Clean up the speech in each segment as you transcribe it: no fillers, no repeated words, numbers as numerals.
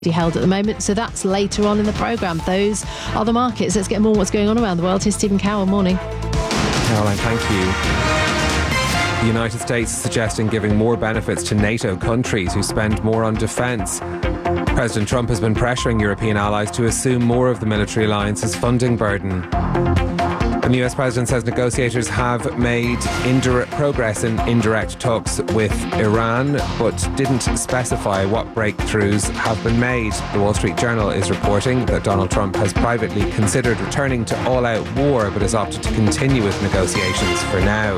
held at the moment, so that's later on in the programme. Those are the markets. Let's get more on what's going on around the world. Here's Stephen Cowell. Morning. Caroline, thank you. The United States is suggesting giving more benefits to NATO countries who spend more on defence. President Trump has been pressuring European allies to assume more of the military alliance's funding burden. The US President says negotiators have made progress in indirect talks with Iran, but didn't specify what breakthroughs have been made. The Wall Street Journal is reporting that Donald Trump has privately considered returning to all-out war, but has opted to continue with negotiations for now.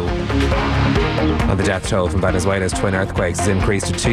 And the death toll from Venezuela's twin earthquakes has increased to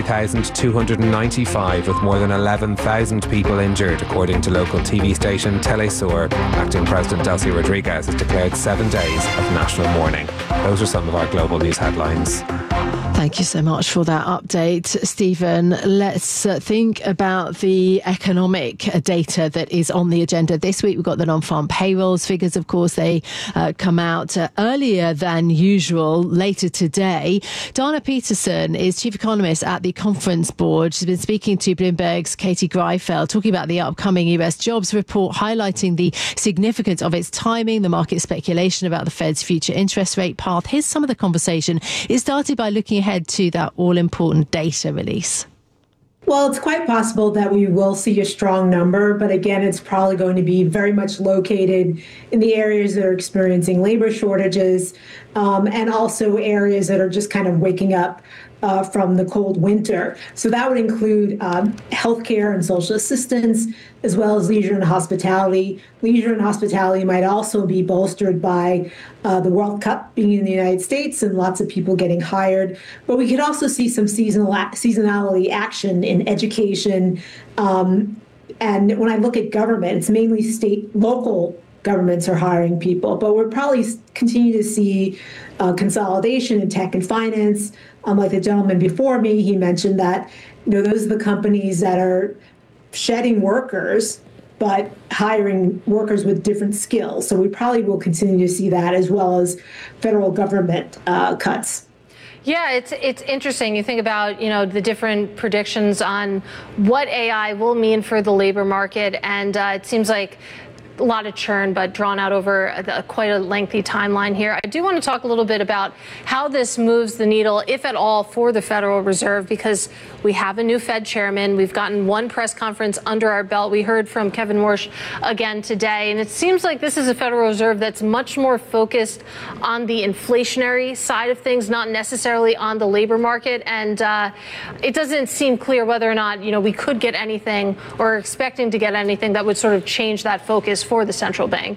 2,295, with more than 11,000 people injured, according to local TV station Telesur. Acting President Delcy Rodriguez has declared 7 days of national mourning. Those are some of our global news headlines. Thank you so much for that update, Stephen. Let's think about the economic data that is on the agenda this week. We've got the non-farm payrolls figures, of course. They come out earlier than usual, later today. Dana Peterson is chief economist at the Conference Board. She's been speaking to Bloomberg's Katie Greifeld, talking about the upcoming US jobs report, highlighting the significance of its timing, the market speculation about the Fed's future interest rate path. Here's some of the conversation. It started by looking ahead to that all-important data release. Well, it's quite possible that we will see a strong number, but again, it's probably going to be very much located in the areas that are experiencing labor shortages, and also areas that are just kind of waking up from the cold winter. So that would include healthcare and social assistance, as well as leisure and hospitality. Leisure and hospitality might also be bolstered by the World Cup being in the United States and lots of people getting hired. But we could also see some seasonality action in education. And when I look at government, it's mainly local governments are hiring people, but we'll probably continue to see consolidation in tech and finance. Like the gentleman before me, he mentioned that, those are the companies that are shedding workers, but hiring workers with different skills. So we probably will continue to see that, as well as federal government cuts. Yeah, it's interesting. You think about, the different predictions on what AI will mean for the labor market. And it seems like a lot of churn, but drawn out over quite a lengthy timeline here. I do want to talk a little bit about how this moves the needle, if at all, for the Federal Reserve, because we have a new Fed chairman. We've gotten one press conference under our belt. We heard from Kevin Warsh again today, and it seems like this is a Federal Reserve that's much more focused on the inflationary side of things, not necessarily on the labor market. And it doesn't seem clear whether or not, we could get anything or expecting to get anything that would sort of change that focus for the central bank.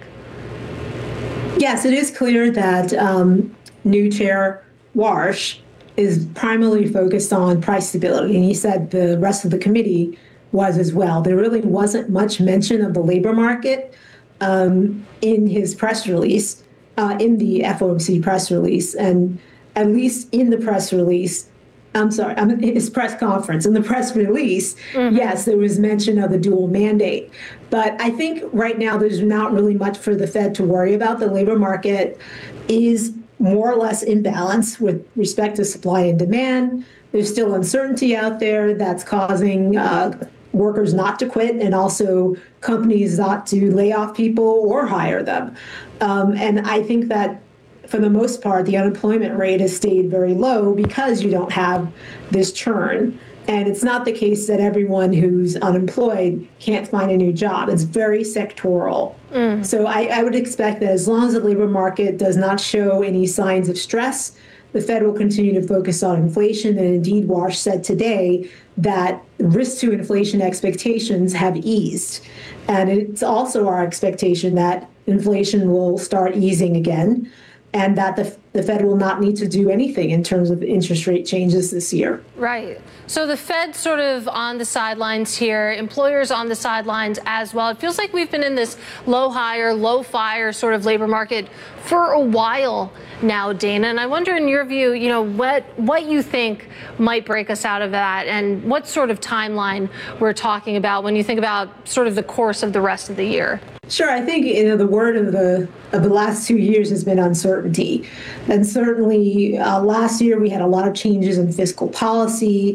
Yes, it is clear that new chair Warsh is primarily focused on price stability, and he said the rest of the committee was as well. There really wasn't much mention of the labor market in his press release, in the FOMC press release, and at least in the press release, his press conference. In the press release, yes, there was mention of the dual mandate. But I think right now there's not really much for the Fed to worry about. The labor market is more or less in balance with respect to supply and demand. There's still uncertainty out there that's causing workers not to quit, and also companies not to lay off people or hire them. And I think that for the most part, the unemployment rate has stayed very low because you don't have this churn. And it's not the case that everyone who's unemployed can't find a new job. It's very sectoral. So I would expect that as long as the labor market does not show any signs of stress, the Fed will continue to focus on inflation. And indeed, Warsh said today that risk to inflation expectations have eased. And it's also our expectation that inflation will start easing again, and that the Fed will not need to do anything in terms of interest rate changes this year. Right. So the Fed sort of on the sidelines here, employers on the sidelines as well. It feels like we've been in this low hire, low fire sort of labor market for a while now, Dana. And I wonder, in your view, what you think might break us out of that, and what sort of timeline we're talking about when you think about sort of the course of the rest of the year. Sure. I think the word of the last 2 years has been uncertainty. And certainly last year we had a lot of changes in fiscal policy.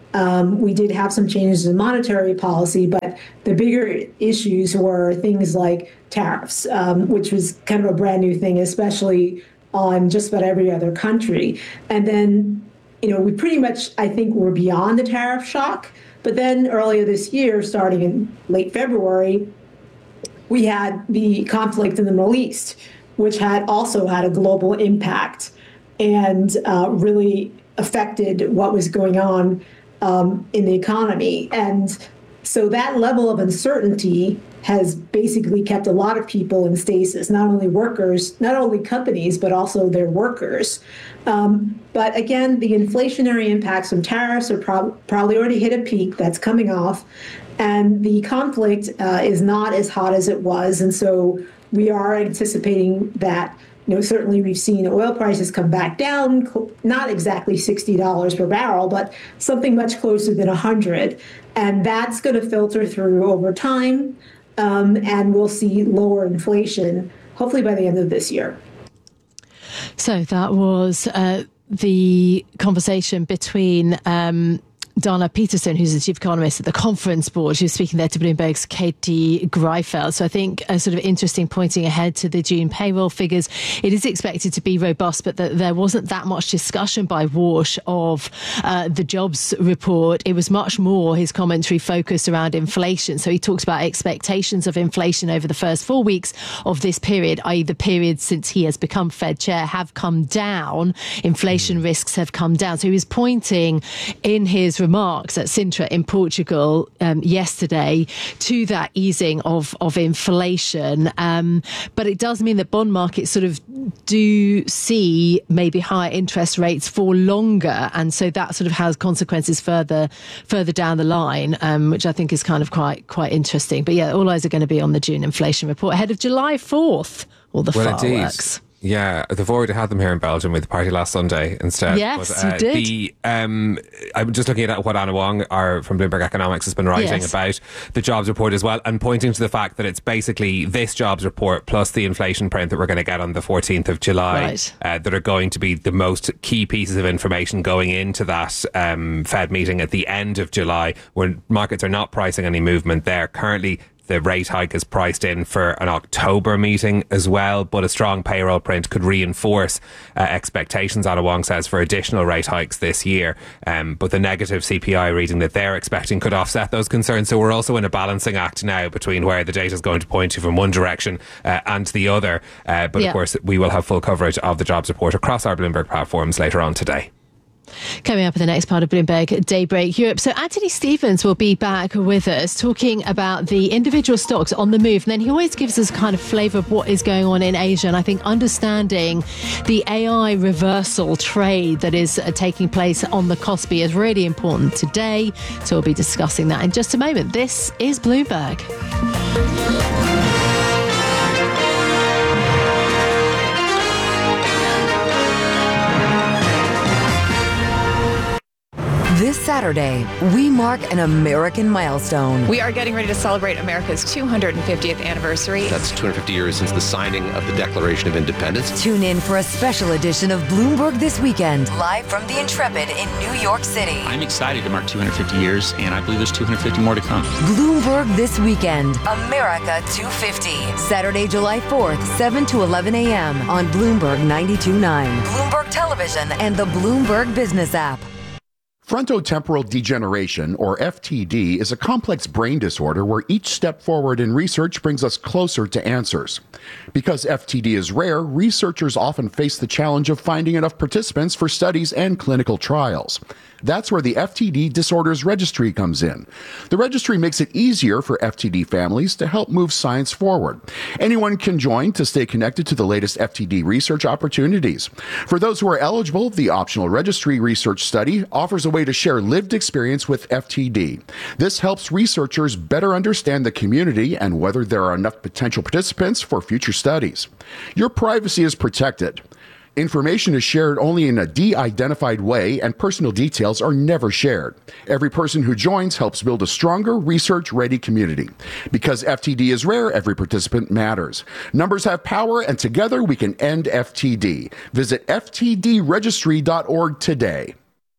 We did have some changes in monetary policy, but the bigger issues were things like tariffs, which was kind of a brand new thing, especially on just about every other country. And then, we pretty much, I think, were beyond the tariff shock. But then earlier this year, starting in late February, we had the conflict in the Middle East, which had also had a global impact and really affected what was going on in the economy. And so that level of uncertainty has basically kept a lot of people in stasis, not only workers, not only companies, but also their workers. But again, the inflationary impacts from tariffs are probably already hit a peak that's coming off. And the conflict is not as hot as it was. And so we are anticipating that, certainly we've seen oil prices come back down, not exactly $60 per barrel, but something much closer than 100. And that's going to filter through over time. And we'll see lower inflation, hopefully by the end of this year. So that was the conversation between Dana Peterson, who's the chief economist at the Conference Board. She was speaking there to Bloomberg's Katie Greifeld. So I think a sort of interesting pointing ahead to the June payroll figures. It is expected to be robust, but there wasn't that much discussion by Warsh of the jobs report. It was much more his commentary focused around inflation. So he talks about expectations of inflation over the first 4 weeks of this period, i.e. the period since he has become Fed chair, have come down. Inflation risks have come down. So he was pointing in his remarks at Sintra in Portugal yesterday to that easing of inflation. But it does mean that bond markets sort of do see maybe higher interest rates for longer. And so that sort of has consequences further down the line, which I think is kind of quite interesting. But yeah, all eyes are going to be on the June inflation report ahead of July 4th, all the fireworks. Indeed. Yeah, they've already had them here in Belgium with the party last Sunday instead. Yes, you did. I'm just looking at what Anna Wong from Bloomberg Economics has been writing about the jobs report as well, and pointing to the fact that it's basically this jobs report plus the inflation print that we're going to get on the 14th of July that are going to be the most key pieces of information going into that Fed meeting at the end of July, where markets are not pricing any movement there. Currently, the rate hike is priced in for an October meeting as well, but a strong payroll print could reinforce expectations, Anna Wong says, for additional rate hikes this year. But the negative CPI reading that they're expecting could offset those concerns. So we're also in a balancing act now between where the data is going to point you from one direction and the other. But of course, we will have full coverage of the jobs report across our Bloomberg platforms later on today. Coming up in the next part of Bloomberg Daybreak Europe. So Anthony Stevens will be back with us talking about the individual stocks on the move. And then he always gives us a kind of flavour of what is going on in Asia. And I think understanding the AI reversal trade that is taking place on the Kospi is really important today. So we'll be discussing that in just a moment. This is Bloomberg. This Saturday, we mark an American milestone. We are getting ready to celebrate America's 250th anniversary. That's 250 years since the signing of the Declaration of Independence. Tune in for a special edition of Bloomberg This Weekend, live from the Intrepid in New York City. I'm excited to mark 250 years, and I believe there's 250 more to come. Bloomberg This Weekend, America 250. Saturday, July 4th, 7 to 11 a.m. on Bloomberg 92.9, Bloomberg Television, and the Bloomberg Business app. Frontotemporal degeneration, or FTD, is a complex brain disorder where each step forward in research brings us closer to answers. Because FTD is rare, researchers often face the challenge of finding enough participants for studies and clinical trials. That's where the FTD Disorders Registry comes in. The registry makes it easier for FTD families to help move science forward. Anyone can join to stay connected to the latest FTD research opportunities. For those who are eligible, the optional registry research study offers a way to share lived experience with FTD. This helps researchers better understand the community and whether there are enough potential participants for future studies. Your privacy is protected. Information is shared only in a de-identified way, and personal details are never shared. Every person who joins helps build a stronger, research-ready community. Because FTD is rare, every participant matters. Numbers have power, and together we can end FTD. Visit ftdregistry.org today.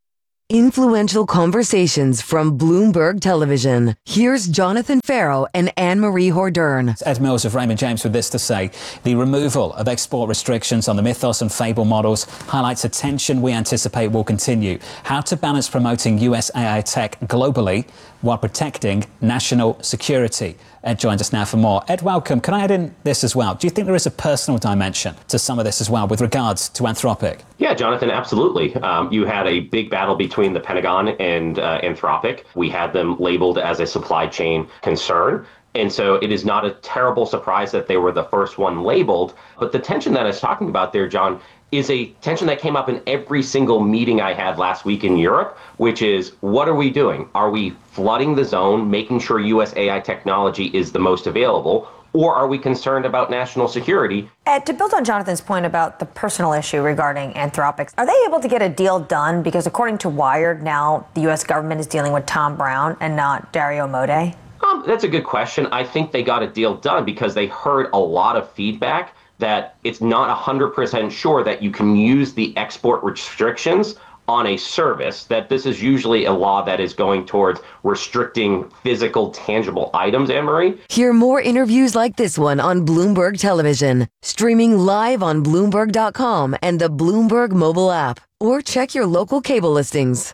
influential conversations from Bloomberg Television. Here's Jonathan Farrow and Anne-Marie Hordern. Ed Mills of Raymond James with this to say: the removal of export restrictions on the Mythos and Fable models highlights a tension we anticipate will continue. How to balance promoting US AI tech globally while protecting national security. Ed joins us now for more. Ed, welcome. Can I add in this as well? Do you think there is a personal dimension to some of this as well with regards to Anthropic? Yeah, Jonathan, absolutely. You had a big battle between the Pentagon and Anthropic. We had them labeled as a supply chain concern. And so it is not a terrible surprise that they were the first one labeled. But the tension that I was talking about there, John, is a tension that came up in every single meeting I had last week in Europe, which is, what are we doing? Are we flooding the zone, making sure US AI technology is the most available, or are we concerned about national security? Ed, to build on Jonathan's point about the personal issue regarding Anthropic, are they able to get a deal done? Because according to Wired, now the US government is dealing with Tom Brown and not Dario Mode. That's a good question. I think they got a deal done because they heard a lot of feedback that it's not 100% sure that you can use the export restrictions on a service, that this is usually a law that is going towards restricting physical, tangible items, Anne-Marie. Hear more interviews like this one on Bloomberg Television, streaming live on Bloomberg.com and the Bloomberg mobile app, or check your local cable listings.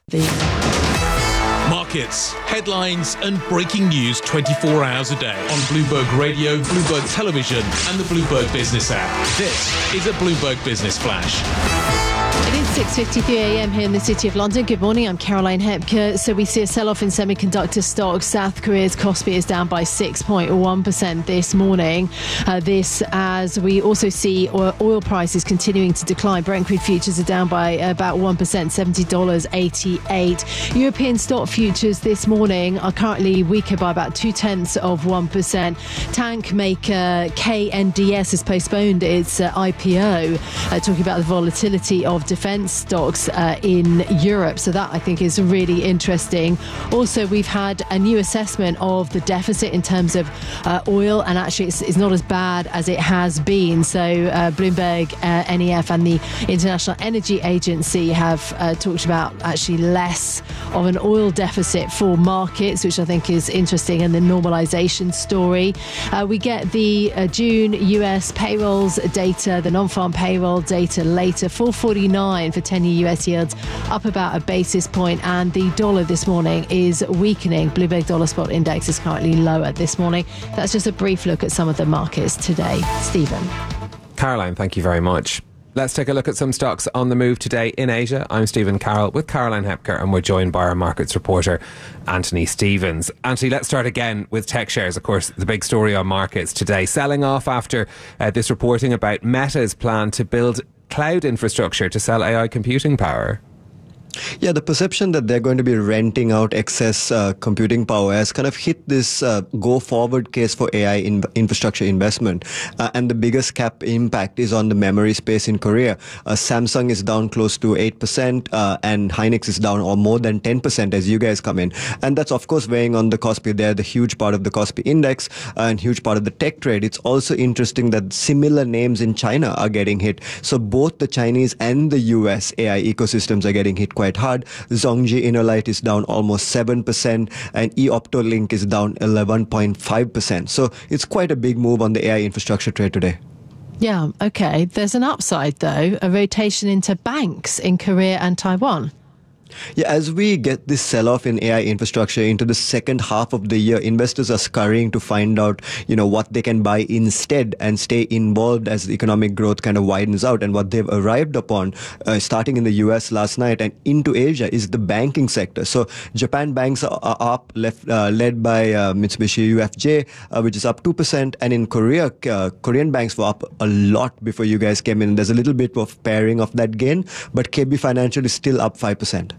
Markets, headlines, and breaking news 24 hours a day on Bloomberg Radio, Bloomberg Television, and the Bloomberg Business app. This is a Bloomberg Business Flash. It is 6:53 a.m. here in the City of London. Good morning, I'm Caroline Hepker. So we see a sell-off in semiconductor stocks. South Korea's Kospi is down by 6.1% this morning. This as we also see oil prices continuing to decline. Brent crude futures are down by about 1%, $70.88. European stock futures this morning are currently weaker by about 0.2%. Tank maker KNDS has postponed its IPO, talking about the volatility of defence stocks in Europe. So that, I think, is really interesting. Also, we've had a new assessment of the deficit in terms of oil, and actually it's not as bad as it has been. So Bloomberg, NEF and the International Energy Agency have talked about actually less of an oil deficit for markets, which I think is interesting, and the normalization story. We get the June US payrolls data, the non-farm payroll data later, 449 for 10-year US yields, up about a basis point, and the dollar this morning is weakening. Bloomberg Dollar Spot Index is currently lower this morning. That's just a brief look at some of the markets today. Stephen. Caroline, thank you very much. Let's take a look at some stocks on the move today in Asia. I'm Stephen Carroll with Caroline Hepker, and we're joined by our markets reporter, Anthony Stevens. Anthony, let's start again with tech shares. Of course, the big story on markets today, selling off after this reporting about Meta's plan to build cloud infrastructure to sell AI computing power. Yeah, the perception that they're going to be renting out excess computing power has kind of hit this go-forward case for AI infrastructure investment. And the biggest cap impact is on the memory space in Korea. Samsung is down close to 8%, and Hynix is down or more than 10% as you guys come in. And that's, of course, weighing on the Kospi. They're the huge part of the Kospi index and huge part of the tech trade. It's also interesting that similar names in China are getting hit. So both the Chinese and the US AI ecosystems are getting hit quite hard. Zhongji Innolight is down almost 7%, and eOptolink is down 11.5%. So it's quite a big move on the AI infrastructure trade today. Yeah, okay. There's an upside, though, a rotation into banks in Korea and Taiwan. Yeah, as we get this sell-off in AI infrastructure into the second half of the year, investors are scurrying to find out, what they can buy instead and stay involved as the economic growth kind of widens out. And what they've arrived upon, starting in the US last night and into Asia, is the banking sector. So Japan banks are up, led by Mitsubishi UFJ, which is up 2%. And in Korea, Korean banks were up a lot before you guys came in. There's a little bit of pairing of that gain, but KB Financial is still up 5%.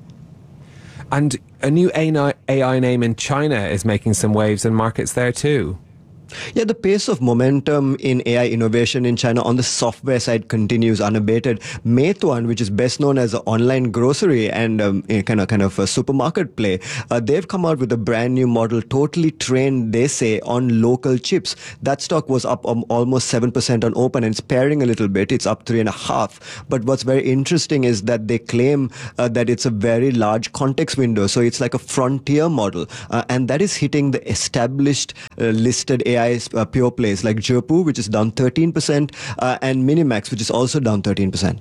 And a new AI name in China is making some waves in markets there too. Yeah, the pace of momentum in AI innovation in China on the software side continues unabated. Meituan, which is best known as an online grocery and kind of a supermarket play, they've come out with a brand new model, totally trained, they say, on local chips. That stock was up almost 7% on open, and it's pairing a little bit. It's up 3.5%. But what's very interesting is that they claim that it's a very large context window. So it's like a frontier model, and that is hitting the established listed AI pure plays like Zhepu, which is down 13%, and Minimax, which is also down 13%.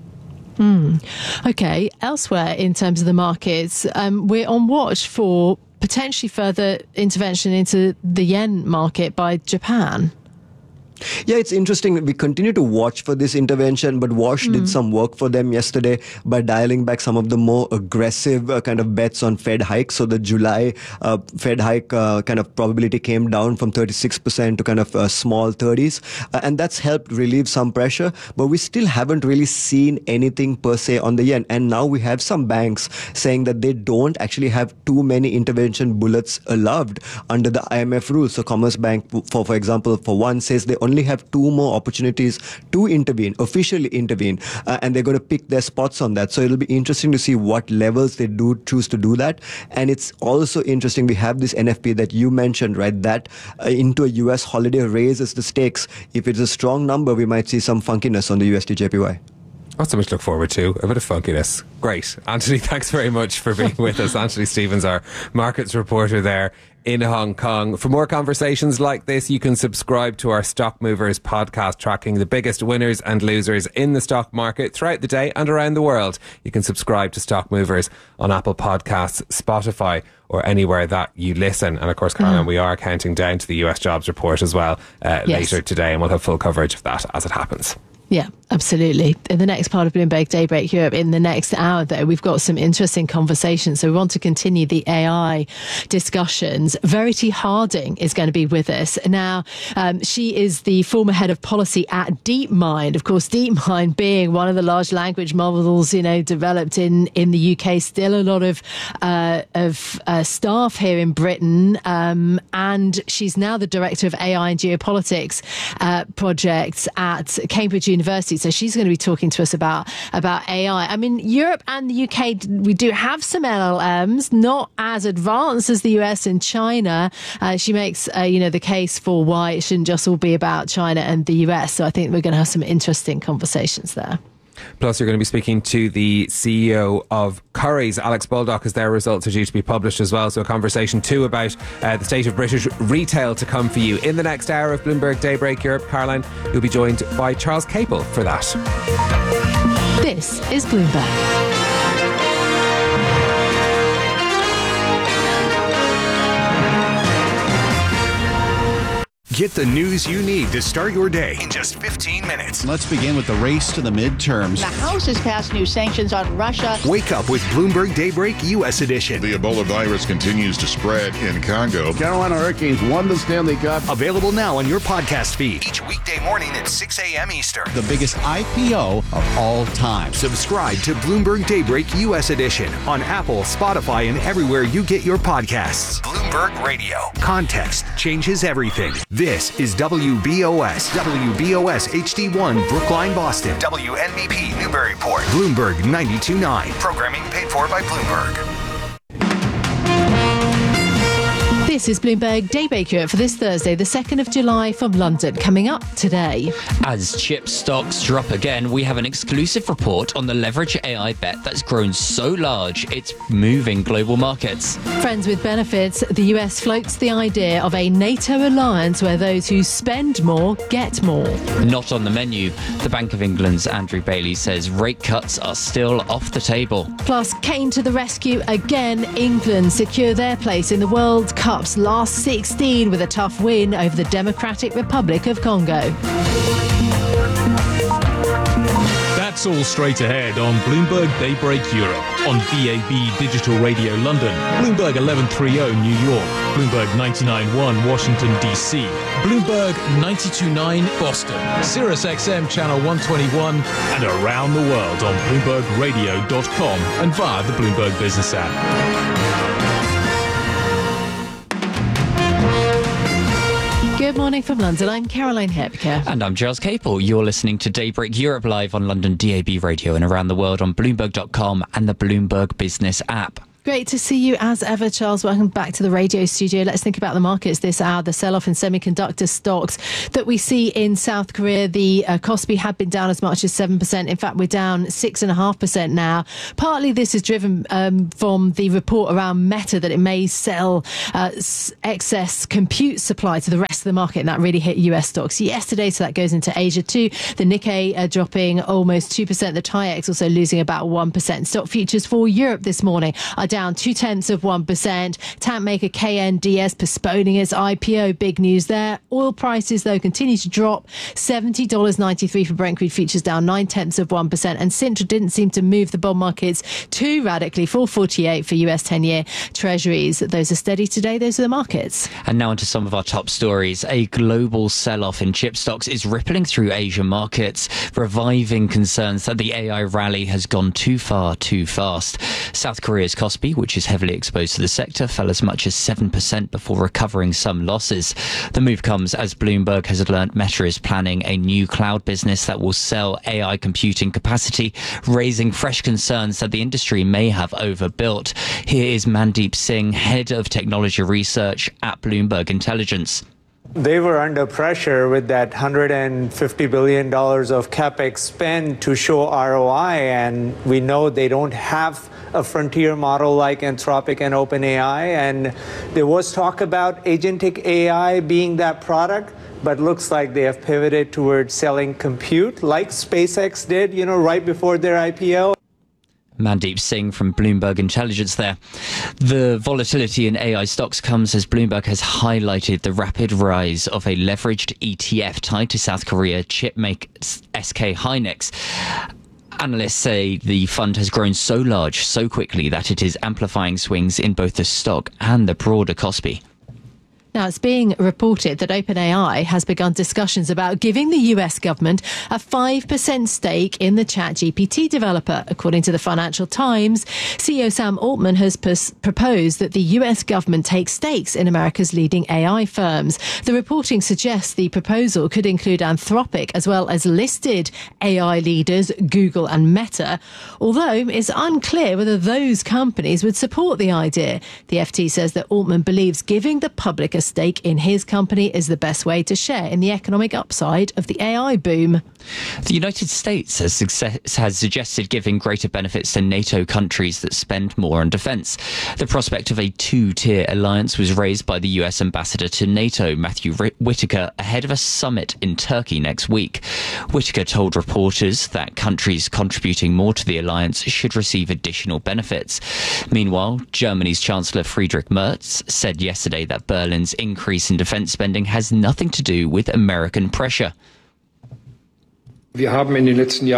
Okay, elsewhere in terms of the markets, we're on watch for potentially further intervention into the yen market by Japan. Yeah, it's interesting. We continue to watch for this intervention, but Wash did some work for them yesterday by dialing back some of the more aggressive kind of bets on Fed hikes. So the July Fed hike kind of probability came down from 36% to kind of small 30s. And that's helped relieve some pressure. But we still haven't really seen anything per se on the yen. And now we have some banks saying that they don't actually have too many intervention bullets allowed under the IMF rules. So Commerce Bank, for example, for one, says they only have 2 more opportunities to intervene, officially intervene, and they're going to pick their spots on that. So it'll be interesting to see what levels they do choose to do that. And it's also interesting, we have this NFP that you mentioned, right, that into a US holiday raises the stakes. If it's a strong number, we might see some funkiness on the USD JPY. Not so much to look forward to, a bit of funkiness. Great. Anthony, thanks very much for being with us. Anthony Stevens, our markets reporter there in Hong Kong. For more conversations like this, you can subscribe to our Stock Movers podcast, tracking the biggest winners and losers in the stock market throughout the day and around the world. You can subscribe to Stock Movers on Apple Podcasts, Spotify, or anywhere that you listen. And of course, Caroline, we are counting down to the US jobs report as well later today, and we'll have full coverage of that as it happens. Yeah, absolutely. In the next part of Bloomberg Daybreak Europe, in the next hour, though, we've got some interesting conversations. So we want to continue the AI discussions. Verity Harding is going to be with us. Now, she is the former head of policy at DeepMind. Of course, DeepMind being one of the large language models, developed in the UK. Still a lot of staff here in Britain. And she's now the director of AI and geopolitics projects at Cambridge University. So she's going to be talking to us about AI. I mean, Europe and the UK, we do have some LLMs, not as advanced as the US and China. She makes, the case for why it shouldn't just all be about China and the US. So I think we're going to have some interesting conversations there. Plus, you're going to be speaking to the CEO of Currys, Alex Baldock, as their results are due to be published as well. So a conversation too about the state of British retail to come for you. In the next hour of Bloomberg Daybreak Europe, Caroline, you'll be joined by Charles Capel for that. This is Bloomberg. Get the news you need to start your day in just 15 minutes. Let's begin with the race to the midterms. The House has passed new sanctions on Russia. Wake up with Bloomberg Daybreak U.S. edition. The Ebola virus continues to spread in Congo. Carolina Hurricanes won the Stanley Cup. Available now on your podcast feed. Each weekday morning at 6 a.m. Eastern. The biggest IPO of all time. Subscribe to Bloomberg Daybreak U.S. edition on Apple, Spotify, and everywhere you get your podcasts. Bloomberg Radio. Context changes everything. This is WBOS HD1 Brookline, Boston. WNBP Newburyport. Bloomberg 92.9. Programming paid for by Bloomberg. This is Bloomberg Daybreak Europe for this Thursday, the 2nd of July from London. Coming up today. As chip stocks drop again, we have an exclusive report on the leverage AI bet that's grown so large it's moving global markets. Friends with benefits, the US floats the idea of a NATO alliance where those who spend more get more. Not on the menu. The Bank of England's Andrew Bailey says rate cuts are still off the table. Plus, Kane to the rescue again. England secure their place in the World Cup's last 16 with a tough win over the Democratic Republic of Congo. That's all straight ahead on Bloomberg Daybreak Europe, on DAB Digital Radio London, Bloomberg 1130 New York, Bloomberg 99.1 Washington DC, Bloomberg 92.9 Boston, Sirius XM Channel 121, and around the world on BloombergRadio.com and via the Bloomberg Business app. Good morning from London. I'm Caroline Hepker. And I'm Giles Capel. You're listening to Daybreak Europe live on London DAB radio and around the world on Bloomberg.com and the Bloomberg Business app. Great to see you as ever, Charles. Welcome back to the radio studio. Let's think about the markets this hour. The sell-off in semiconductor stocks that we see in South Korea. The Kospi had been down as much as 7%. In fact, we're down 6.5% now. Partly this is driven from the report around Meta that it may sell excess compute supply to the rest of the market, and that really hit US stocks yesterday. So that goes into Asia too. The Nikkei dropping almost 2%. The TAIEX also losing about 1%. Stock futures for Europe this morning are down 0.2%. Tank maker KNDS postponing its IPO. Big news there. Oil prices, though, continue to drop. $70.93 for Brent crude futures, down 0.9%. And Sintra didn't seem to move the bond markets too radically. 4.48 for US 10-year treasuries. Those are steady today. Those are the markets. And now onto some of our top stories. A global sell-off in chip stocks is rippling through Asian markets, reviving concerns that the AI rally has gone too far, too fast. South Korea's Kospi, which is heavily exposed to the sector, fell as much as 7% before recovering some losses. The move comes as Bloomberg has learnt Meta is planning a new cloud business that will sell AI computing capacity, raising fresh concerns that the industry may have overbuilt. Here is Mandeep Singh, head of technology research at Bloomberg Intelligence. They were under pressure with that $150 billion of capex spend to show ROI, and we know they don't have a frontier model like Anthropic and OpenAI, and there was talk about agentic AI being that product, but looks like they have pivoted towards selling compute like SpaceX did, right before their IPO. Mandeep Singh from Bloomberg Intelligence there. The volatility in AI stocks comes as Bloomberg has highlighted the rapid rise of a leveraged ETF tied to South Korea chipmaker SK Hynix. Analysts say the fund has grown so large so quickly that it is amplifying swings in both the stock and the broader Kospi. Now, it's being reported that OpenAI has begun discussions about giving the US government a 5% stake in the ChatGPT developer. According to the Financial Times, CEO Sam Altman has proposed that the US government take stakes in America's leading AI firms. The reporting suggests the proposal could include Anthropic as well as listed AI leaders Google and Meta, although it's unclear whether those companies would support the idea. The FT says that Altman believes giving the public a stake in his company is the best way to share in the economic upside of the AI boom. The United States has suggested giving greater benefits to NATO countries that spend more on defence. The prospect of a two-tier alliance was raised by the US ambassador to NATO, Matthew Whitaker, ahead of a summit in Turkey next week. Whitaker told reporters that countries contributing more to the alliance should receive additional benefits. Meanwhile, Germany's Chancellor Friedrich Merz said yesterday that Berlin's increase in defence spending has nothing to do with American pressure. In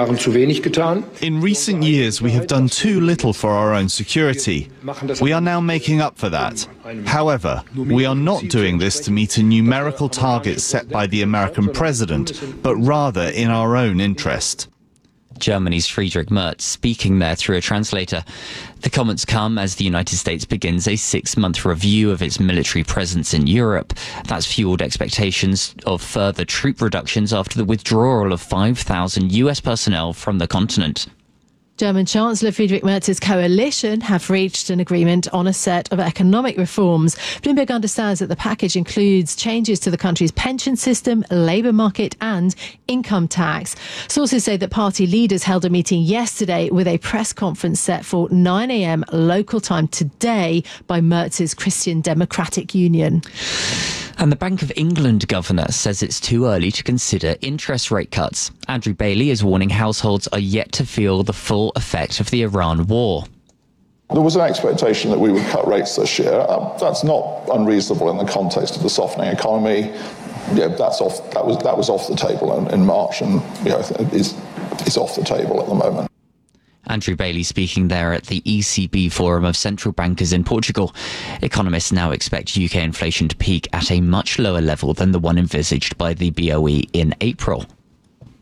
recent years, we have done too little for our own security. We are now making up for that. However, we are not doing this to meet a numerical target set by the American president, but rather in our own interest. Germany's Friedrich Merz speaking there through a translator. The comments come as the United States begins a 6-month review of its military presence in Europe. That's fueled expectations of further troop reductions after the withdrawal of 5,000 US personnel from the continent. German Chancellor Friedrich Merz's coalition have reached an agreement on a set of economic reforms. Bloomberg understands that the package includes changes to the country's pension system, labour market and income tax. Sources say that party leaders held a meeting yesterday with a press conference set for 9 a.m. local time today by Merz's Christian Democratic Union. And the Bank of England governor says it's too early to consider interest rate cuts. Andrew Bailey is warning households are yet to feel the full effect of the Iran war. There was an expectation that we would cut rates this year. That's not unreasonable in the context of the softening economy. Yeah, that was off the table in March, and it's off the table at the moment. Andrew Bailey speaking there at the ECB Forum of Central Bankers in Portugal. Economists now expect UK inflation to peak at a much lower level than the one envisaged by the BOE in April.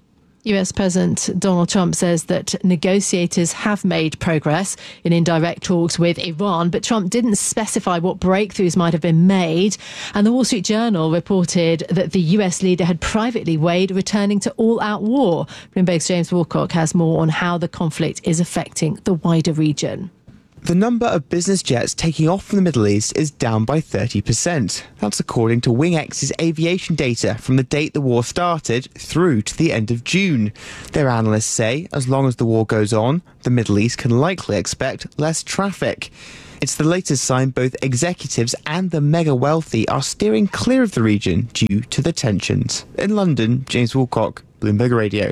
US President Donald Trump says that negotiators have made progress in indirect talks with Iran, but Trump didn't specify what breakthroughs might have been made. And the Wall Street Journal reported that the US leader had privately weighed returning to all-out war. Bloomberg's James Woolcock has more on how the conflict is affecting the wider region. The number of business jets taking off from the Middle East is down by 30%. That's according to WingX's aviation data from the date the war started through to the end of June. Their analysts say as long as the war goes on, the Middle East can likely expect less traffic. It's the latest sign both executives and the mega wealthy are steering clear of the region due to the tensions. In London, James Woolcock, Bloomberg Radio.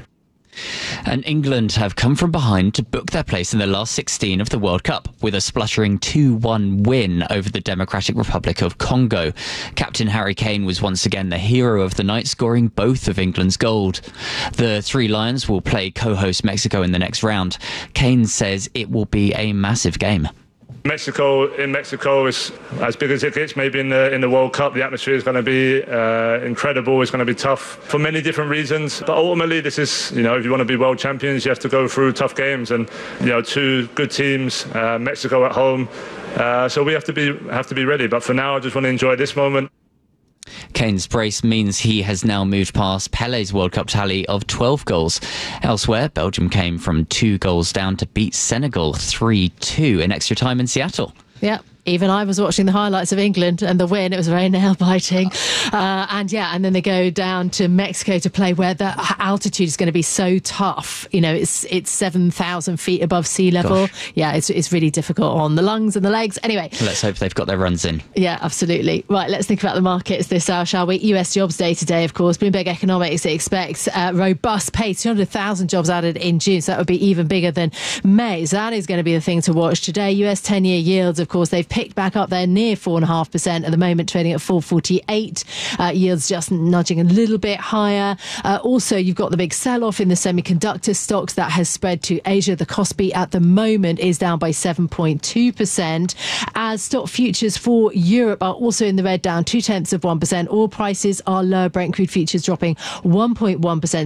And England have come from behind to book their place in the last 16 of the World Cup with a spluttering 2-1 win over the Democratic Republic of Congo. Captain Harry Kane was once again the hero of the night, scoring both of England's goals. The Three Lions will play co-host Mexico in the next round. Kane says it will be a massive game. Mexico is as big as it gets. Maybe in the World Cup, the atmosphere is going to be incredible. It's going to be tough for many different reasons. But ultimately, this is, if you want to be world champions, you have to go through tough games. And two good teams, Mexico at home. So we have to be ready. But for now, I just want to enjoy this moment. Kane's brace means he has now moved past Pele's World Cup tally of 12 goals. Elsewhere, Belgium came from 2 goals down to beat Senegal 3-2 in extra time in Seattle. Yeah. Even I was watching the highlights of England and the win. It was very nail-biting. And then they go down to Mexico to play where the altitude is going to be so tough. It's 7,000 feet above sea level. Gosh. Yeah, it's really difficult on the lungs and the legs. Anyway. Let's hope they've got their runs in. Yeah, absolutely. Right, let's think about the markets this hour, shall we? US jobs day today, of course. Bloomberg Economics expects robust pace, 200,000 jobs added in June. So that would be even bigger than May. So that is going to be the thing to watch today. US 10-year yields, of course, they've picked back up there near 4.5% at the moment, trading at 4.48. Yields just nudging a little bit higher. Also, you've got the big sell-off in the semiconductor stocks that has spread to Asia. The Kospi at the moment is down by 7.2%. As stock futures for Europe are also in the red, down 0.2%. Oil prices are lower. Brent crude futures dropping 1.1%,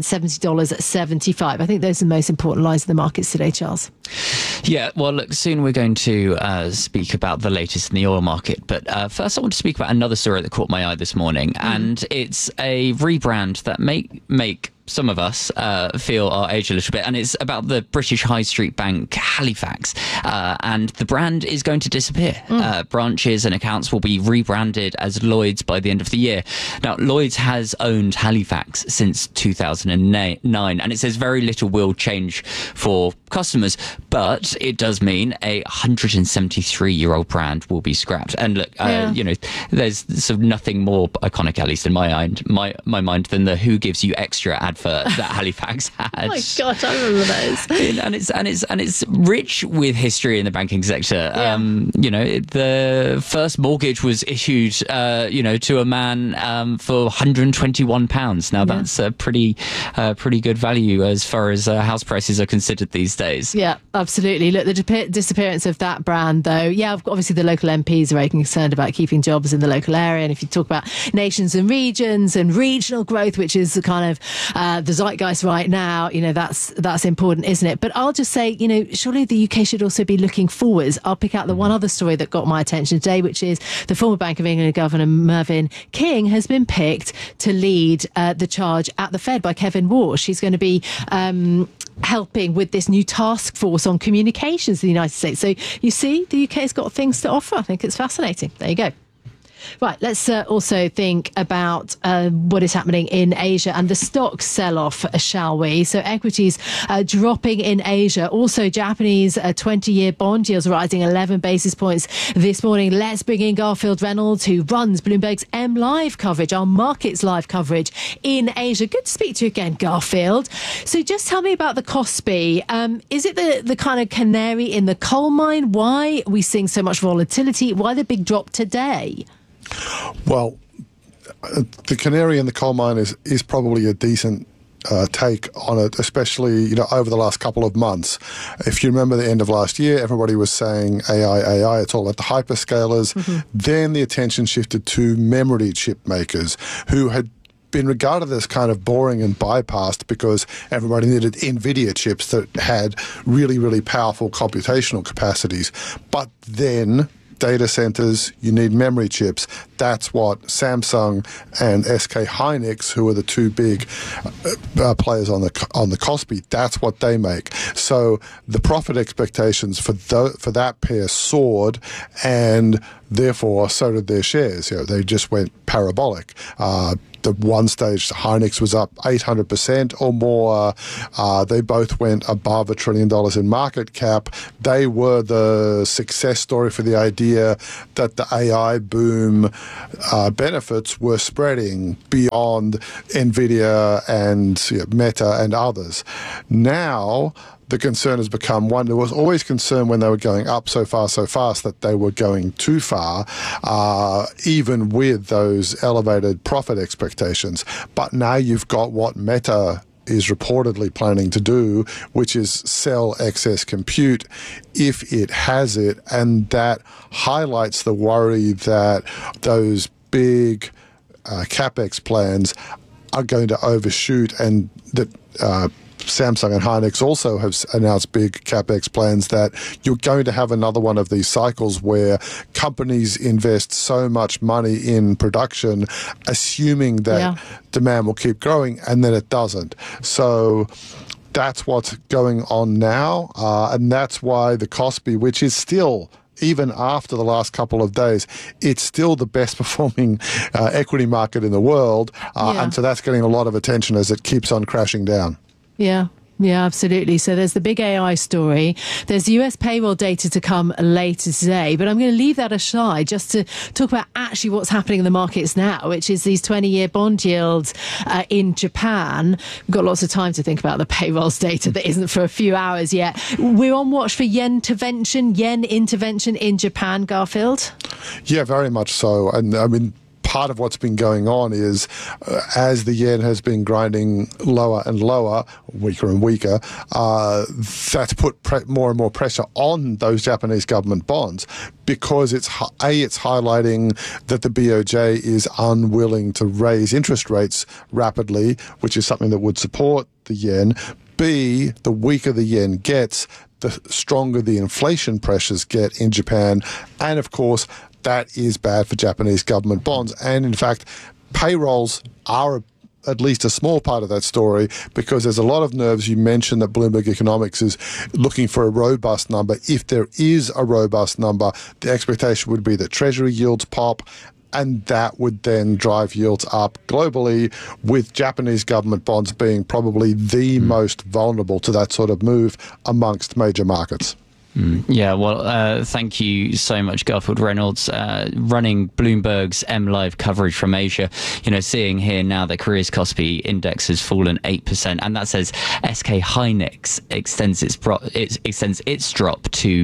$70.75. I think those are the most important lines of the markets today, Charles. Yeah, well, look, soon we're going to speak about the latest in the oil market. But first, I want to speak about another story that caught my eye this morning. And it's a rebrand that make some of us feel our age a little bit, and it's about the British High Street Bank Halifax, and the brand is going to disappear. Branches and accounts will be rebranded as Lloyds by the end of the year. Now, Lloyds has owned Halifax since 2009, and it says very little will change for customers, but it does mean a 173-year-old brand will be scrapped. And look, there's sort of nothing more iconic, at least in my mind, than the "Who Gives You Extra" advert that Halifax had. Oh my gosh, I remember those. and it's rich with history in the banking sector. Yeah. The first mortgage was issued, to a man for £121. Now that's a pretty good value as far as house prices are considered these days. Yeah, absolutely. Look, the disappearance of that brand, though, obviously the local MPs are very concerned about keeping jobs in the local area. And if you talk about nations and regions and regional growth, which is the kind of the zeitgeist right now, that's important, isn't it? But I'll just say, surely the UK should also be looking forwards. I'll pick out the one other story that got my attention today, which is the former Bank of England Governor Mervyn King has been picked to lead the charge at the Fed by Kevin Warsh. He's going to be helping with this new task force on communications in the United States. So you see, the UK's got things to offer. I think it's fascinating. There you go. Right, let's also think about what is happening in Asia and the stock sell-off, shall we? So equities dropping in Asia. Also, Japanese 20-year bond yields rising 11 basis points this morning. Let's bring in Garfield Reynolds, who runs Bloomberg's M Live coverage, our markets live coverage in Asia. Good to speak to you again, Garfield. So just tell me about the Kospi. Is it the kind of canary in the coal mine? Why are we seeing so much volatility? Why the big drop today? Well, the canary in the coal mine is probably a decent take on it, especially over the last couple of months. If you remember the end of last year, everybody was saying AI, it's all about the hyperscalers. Then the attention shifted to memory chip makers who had been regarded as kind of boring and bypassed because everybody needed NVIDIA chips that had really, really powerful computational capacities. But then data centers, you need memory chips. That's what Samsung and SK Hynix, who are the two big players on the Kospi, that's what they make. So the profit expectations for that pair soared, and therefore so did their shares. They just went parabolic. The one stage, Hynix was up 800% or more. They both went above $1 trillion in market cap. They were the success story for the idea that the AI boom benefits were spreading beyond NVIDIA and Meta and others. Now, the concern has become one. There was always concern when they were going up so fast that they were going too far, even with those elevated profit expectations. But now you've got what Meta is reportedly planning to do, which is sell excess compute if it has it, and that highlights the worry that those big capex plans are going to overshoot, and that Samsung and Hynix also have announced big capex plans, that you're going to have another one of these cycles where companies invest so much money in production, assuming that demand will keep growing, and then it doesn't. So that's what's going on now, and that's why the Kospi, which is still, even after the last couple of days, it's still the best performing equity market in the world, and so that's getting a lot of attention as it keeps on crashing down. Yeah, absolutely. So there's the big AI story. There's US payroll data to come later today, but I'm going to leave that aside just to talk about actually what's happening in the markets now, which is these 20-year bond yields in Japan. We've got lots of time to think about the payrolls data that isn't for a few hours yet. We're on watch for yen intervention in Japan, Garfield? Yeah, very much so. And I mean, part of what's been going on is as the yen has been grinding lower and lower, weaker and weaker, that's put more and more pressure on those Japanese government bonds, because it's highlighting that the BOJ is unwilling to raise interest rates rapidly, which is something that would support the yen. B, the weaker the yen gets, the stronger the inflation pressures get in Japan. And of course, that is bad for Japanese government bonds. And in fact, payrolls are at least a small part of that story, because there's a lot of nerves. You mentioned that Bloomberg Economics is looking for a robust number. If there is a robust number, the expectation would be that Treasury yields pop, and that would then drive yields up globally, with Japanese government bonds being probably the most vulnerable to that sort of move amongst major markets. Yeah, well, thank you so much, Garfield Reynolds, running Bloomberg's MLive coverage from Asia. Seeing here now that Korea's Kospi index has fallen 8%, and that says SK Hynix extends its drop to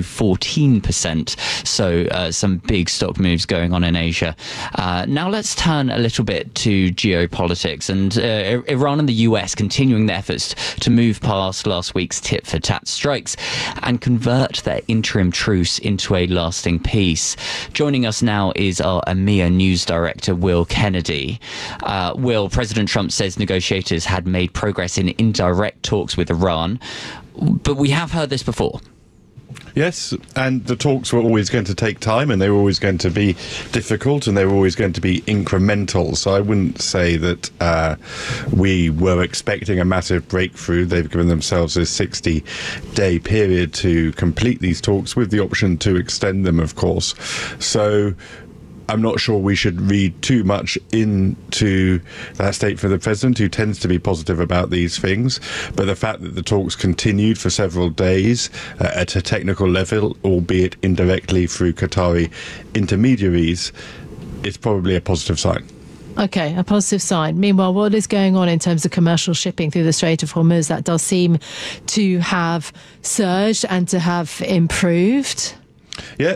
14%. So some big stock moves going on in Asia. Now let's turn a little bit to geopolitics, and Iran and the US continuing their efforts to move past last week's tit-for-tat strikes and convert their interim truce into a lasting peace. Joining us now is our EMEA news director, Will Kennedy. Will, President Trump says negotiators had made progress in indirect talks with Iran, but we have heard this before. Yes, and the talks were always going to take time, and they were always going to be difficult, and they were always going to be incremental. So I wouldn't say that we were expecting a massive breakthrough. They've given themselves a 60-day period to complete these talks, with the option to extend them, of course. So I'm not sure we should read too much into that statement from the president, who tends to be positive about these things. But the fact that the talks continued for several days at a technical level, albeit indirectly through Qatari intermediaries, is probably a positive sign. Okay, a positive sign. Meanwhile, what is going on in terms of commercial shipping through the Strait of Hormuz? That does seem to have surged and to have improved. Yeah.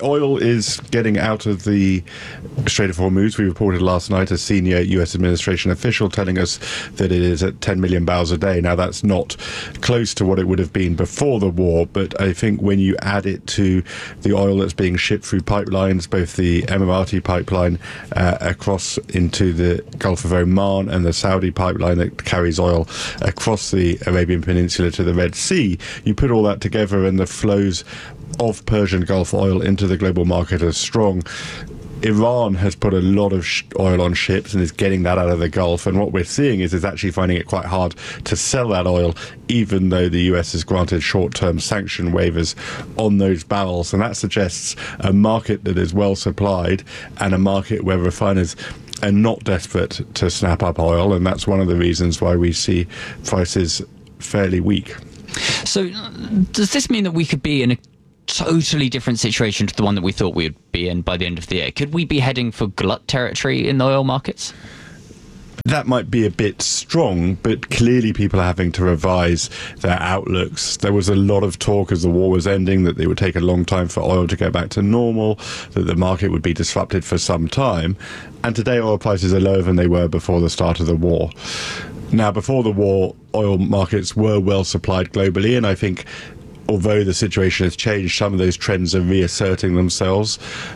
oil is getting out of the Strait of Hormuz. We reported last night a senior U.S. administration official telling us that it is at 10 million barrels a day. Now, that's not close to what it would have been before the war, but I think when you add it to the oil that's being shipped through pipelines, both the Emirati pipeline across into the Gulf of Oman and the Saudi pipeline that carries oil across the Arabian Peninsula to the Red Sea, you put all that together and the flows of Persian Gulf oil into the global market are strong. Iran has put a lot of oil on ships and is getting that out of the Gulf, and what we're seeing is actually finding it quite hard to sell that oil, even though the US has granted short-term sanction waivers on those barrels, and that suggests a market that is well supplied and a market where refiners are not desperate to snap up oil, and that's one of the reasons why we see prices fairly weak. So does this mean that we could be in a totally different situation to the one that we thought we would be in by the end of the year? Could we be heading for glut territory in the oil markets? That might be a bit strong, but clearly people are having to revise their outlooks. There was a lot of talk as the war was ending that it would take a long time for oil to go back to normal, that the market would be disrupted for some time. And today oil prices are lower than they were before the start of the war. Now, before the war, oil markets were well supplied globally, and I think although the situation has changed, some of those trends are reasserting themselves.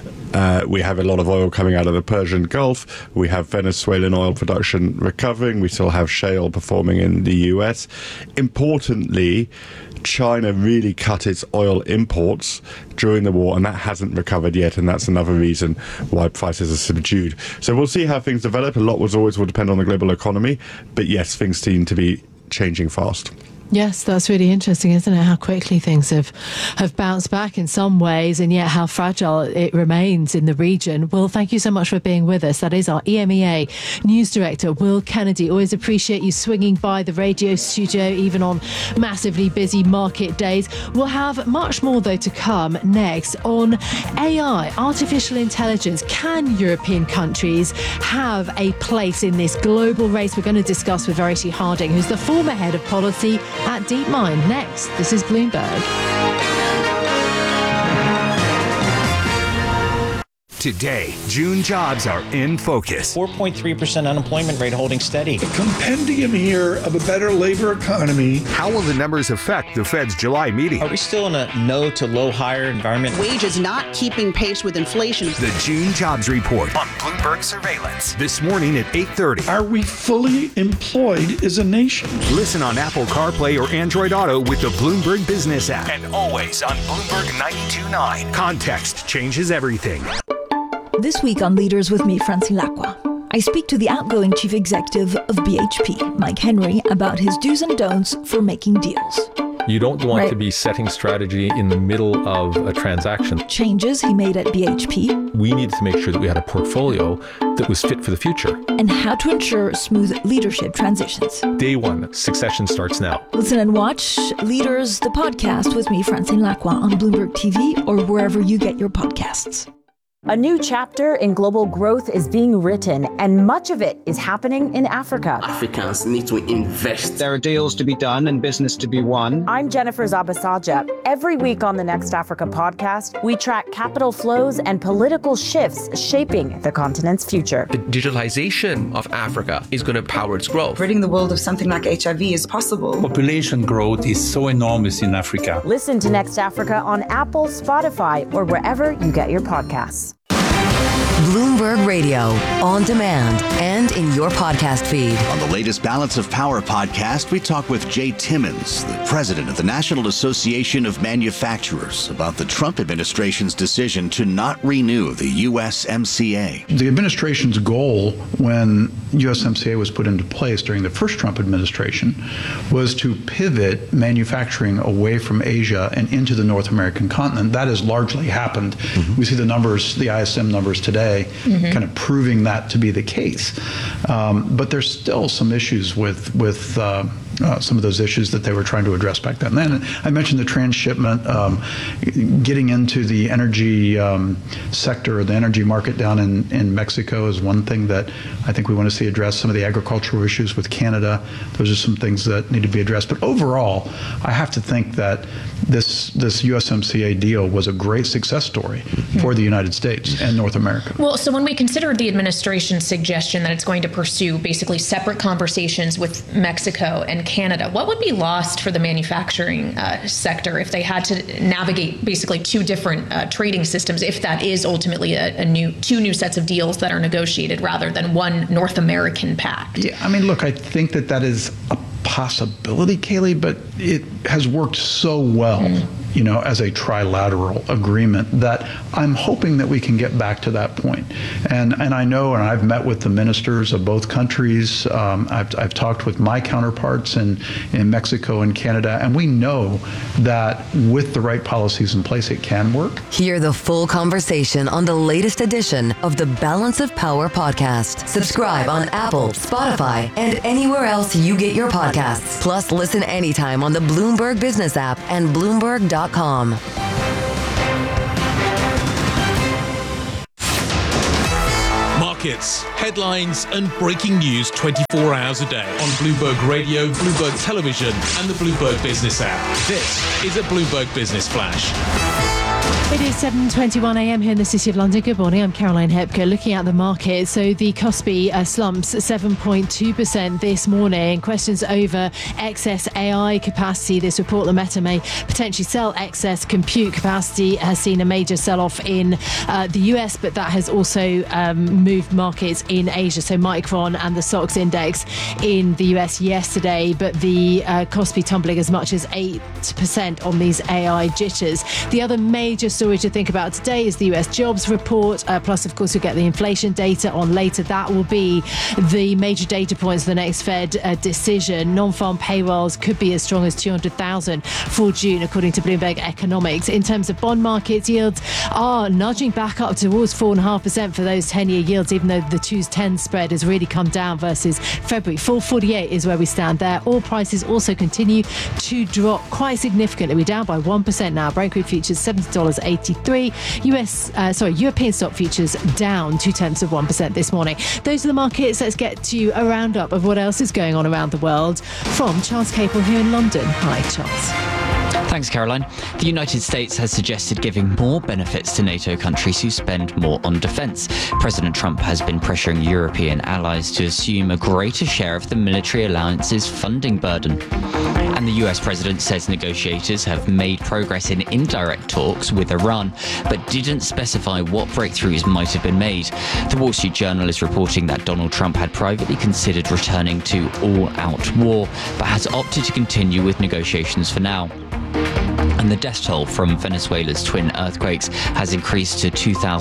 We have a lot of oil coming out of the Persian Gulf. We have Venezuelan oil production recovering. We still have shale performing in the US. Importantly, China really cut its oil imports during the war, and that hasn't recovered yet, and that's another reason why prices are subdued. So we'll see how things develop. A lot will depend on the global economy, but yes, things seem to be changing fast. Yes, that's really interesting, isn't it? How quickly things have bounced back in some ways, and yet how fragile it remains in the region. Will, thank you so much for being with us. That is our EMEA News Director, Will Kennedy. Always appreciate you swinging by the radio studio, even on massively busy market days. We'll have much more, though, to come next on AI, artificial intelligence. Can European countries have a place in this global race? We're going to discuss with Verity Harding, who's the former head of policy at DeepMind. Next, this is Bloomberg. Today, June jobs are in focus. 4.3% unemployment rate holding steady. A compendium here of a better labor economy. How will the numbers affect the Fed's July meeting? Are we still in a no to low hire environment? Wages not keeping pace with inflation. The June jobs report on Bloomberg Surveillance this morning at 8:30. Are we fully employed as a nation? Listen on Apple CarPlay or Android Auto with the Bloomberg Business app, and always on Bloomberg 92.9. Context changes everything. This week on Leaders with me, Francine Lacqua, I speak to the outgoing chief executive of BHP, Mike Henry, about his do's and don'ts for making deals. You don't want to be setting strategy in the middle of a transaction. Changes he made at BHP. We needed to make sure that we had a portfolio that was fit for the future. And how to ensure smooth leadership transitions. Day one, succession starts now. Listen and watch Leaders, the podcast with me, Francine Lacqua, on Bloomberg TV or wherever you get your podcasts. A new chapter in global growth is being written, and much of it is happening in Africa. Africans need to invest. There are deals to be done and business to be won. I'm Jennifer Zabasaja. Every week on the Next Africa podcast, we track capital flows and political shifts shaping the continent's future. The digitalization of Africa is going to power its growth. Ridding the world of something like HIV is possible. Population growth is so enormous in Africa. Listen to Next Africa on Apple, Spotify, or wherever you get your podcasts. Bloomberg Radio, on demand and in your podcast feed. On the latest Balance of Power podcast, we talk with Jay Timmons, the president of the National Association of Manufacturers, about the Trump administration's decision to not renew the USMCA. The administration's goal when USMCA was put into place during the first Trump administration was to pivot manufacturing away from Asia and into the North American continent. That has largely happened. Mm-hmm. We see the numbers, the ISM numbers today, kind of proving that to be the case. But there's still some issues with some of those issues that they were trying to address back then. Then I mentioned the transshipment, getting into the energy sector, the energy market down in Mexico is one thing that I think we want to see addressed. Some of the agricultural issues with Canada, those are some things that need to be addressed. But overall, I have to think that this USMCA deal was a great success story for the United States and North America. Well, so when we consider the administration's suggestion that it's going to pursue basically separate conversations with Mexico and Canada, what would be lost for the manufacturing sector if they had to navigate basically two different trading systems, if that is ultimately two new sets of deals that are negotiated rather than one North American pact? Yeah, I mean, look, I think that is a possibility, Kayleigh, but it has worked so well, as a trilateral agreement that I'm hoping that we can get back to that point. And I know, and I've met with the ministers of both countries. I've talked with my counterparts in Mexico and Canada, and we know that with the right policies in place, it can work. Hear the full conversation on the latest edition of the Balance of Power podcast. Subscribe on Apple, Spotify, and anywhere else you get your podcasts. Plus, listen anytime on the Bloomberg Business app and Bloomberg.com. Markets, headlines, and breaking news 24 hours a day on Bloomberg Radio, Bloomberg Television, and the Bloomberg Business app. This is a Bloomberg Business Flash. It is 7:21 a.m. here in the City of London. Good morning, I'm Caroline Hepker. Looking at the market, so the Kospi slumps 7.2% this morning. Questions over excess AI capacity. This report that Meta may potentially sell excess compute capacity has seen a major sell-off in the US, but that has also moved markets in Asia. So Micron and the SOX index in the US yesterday, but the Kospi tumbling as much as 8% on these AI jitters. The other major story to think about today is the US jobs report, plus of course you'll get the inflation data on later. That will be the major data points for the next Fed decision. Non-farm payrolls could be as strong as 200,000 for June, according to Bloomberg Economics. In terms of bond markets, yields are nudging back up towards 4.5% for those 10-year yields, even though the 2-10 spread has really come down versus February. 4.48 is where we stand there. Oil prices also continue to drop quite significantly. We're down by 1% now. Brent crude futures $70.83. European stock futures down 0.2% this morning. Those are the markets. Let's get to a roundup of what else is going on around the world from Charles Capel here in London. Hi, Charles. Thanks, Caroline. The United States has suggested giving more benefits to NATO countries who spend more on defence. President Trump has been pressuring European allies to assume a greater share of the military alliance's funding burden. And the US president says negotiators have made progress in indirect talks with Iran, but didn't specify what breakthroughs might have been made. The Wall Street Journal is reporting that Donald Trump had privately considered returning to all-out war, but has opted to continue with negotiations for now. And the death toll from Venezuela's twin earthquakes has increased to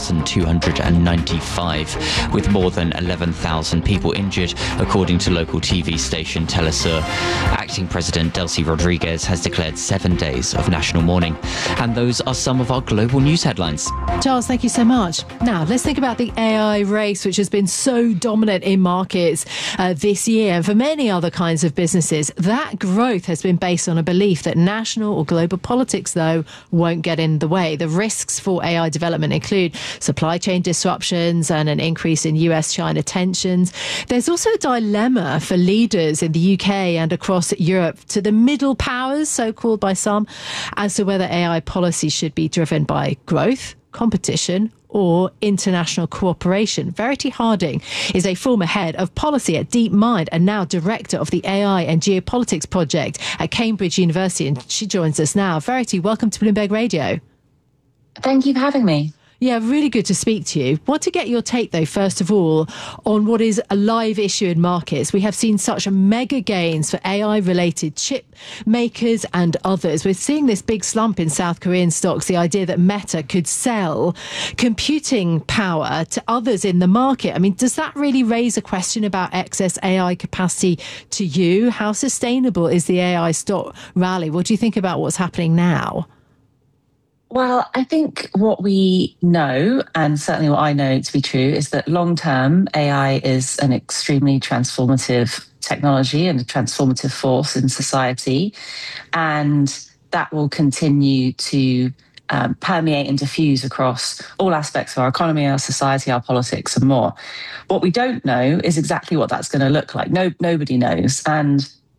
2,295, with more than 11,000 people injured, according to local TV station Telesur. Acting President Delcy Rodriguez has declared 7 days of national mourning. And those are some of our global news headlines. Charles, thank you so much. Now, let's think about the AI race, which has been so dominant in markets this year. And for many other kinds of businesses, that growth has been based on a belief that national or global politics, though, won't get in the way. The risks for AI development include supply chain disruptions and an increase in US-China tensions. There's also a dilemma for leaders in the UK and across Europe to the middle powers, so-called by some, as to whether AI policy should be driven by growth, competition, or international cooperation. Verity Harding is a former head of policy at DeepMind and now director of the AI and Geopolitics Project at Cambridge University, and she joins us now. Verity, welcome to Bloomberg Radio. Thank you for having me. Yeah, really good to speak to you. Want to get your take, though, first of all, on what is a live issue in markets. We have seen such mega gains for AI-related chip makers and others. We're seeing this big slump in South Korean stocks, the idea that Meta could sell computing power to others in the market. I mean, does that really raise a question about excess AI capacity to you? How sustainable is the AI stock rally? What do you think about what's happening now? Well, I think what we know, and certainly what I know to be true, is that long-term AI is an extremely transformative technology and a transformative force in society. And that will continue to permeate and diffuse across all aspects of our economy, our society, our politics, and more. What we don't know is exactly what that's going to look like. Nobody knows. And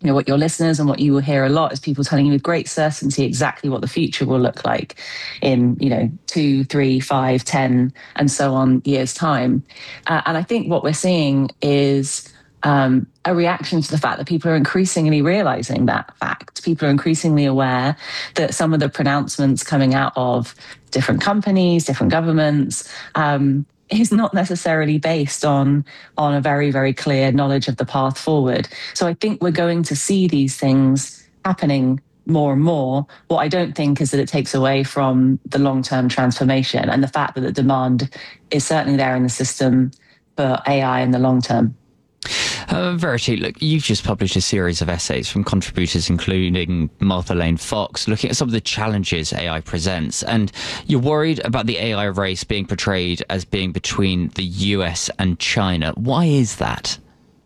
what your listeners and what you will hear a lot is people telling you with great certainty exactly what the future will look like in, 2, 3, 5, 10, and so on years' time. And I think what we're seeing is a reaction to the fact that people are increasingly realizing that fact. People are increasingly aware that some of the pronouncements coming out of different companies, different governments, is not necessarily based on a very, very clear knowledge of the path forward. So I think we're going to see these things happening more and more. What I don't think is that it takes away from the long-term transformation and the fact that the demand is certainly there in the system for AI in the long term. Verity, look, you've just published a series of essays from contributors including Martha Lane Fox, looking at some of the challenges AI presents. And you're worried about the AI race being portrayed as being between the US and China. Why is that?